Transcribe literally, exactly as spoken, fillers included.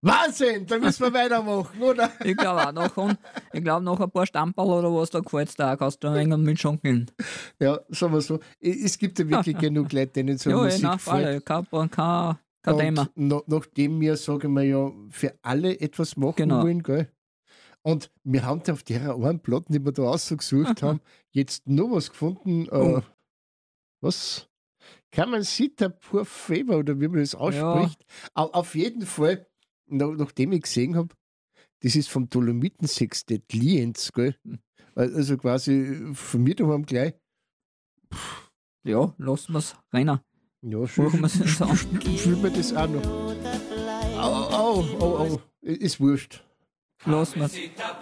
Wahnsinn, da müssen wir weitermachen, oder? Ich glaube auch noch, und ich glaube noch ein paar Stamperl oder was, da gefällt es dir auch, kannst du ein wenig mitschunkeln. Ja, sagen wir so. Es gibt ja wirklich genug Leute, denen so Ja, Musik ja, gefällt. kein, kein, kein, kein Thema. Und no, nachdem wir, sagen wir ja, für alle etwas machen Genau. wollen, gell? Und wir haben da auf der einen Platten, die wir da ausgesucht haben, jetzt noch was gefunden. Oh. Äh, was? Kann man Sita Pur Favor oder wie man das ausspricht? Au- Auf jeden Fall, nach, nachdem ich gesehen habe, das ist vom Dolomiten-Sextett Lienz, gell? Also quasi von mir daheim gleich. Ja, lassen wir es rein. Ja, schön. Machen wir es uns an. Fühlen wir das auch noch. Au, au, au, au. Ist wurscht. Lassen wir es.